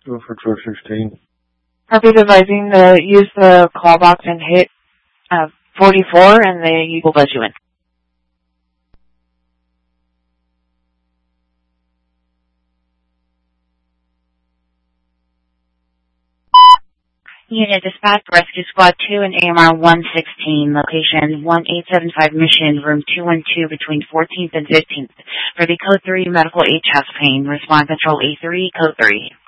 Go for 1216. Copy advising to use the call box and hit 44 and they will let you in. Unit Dispatch, Rescue Squad 2 and AMR 116, location 1875 Mission, room 212 between 14th and 15th. For the Code 3 medical aid chest pain, respond control A3, Code 3.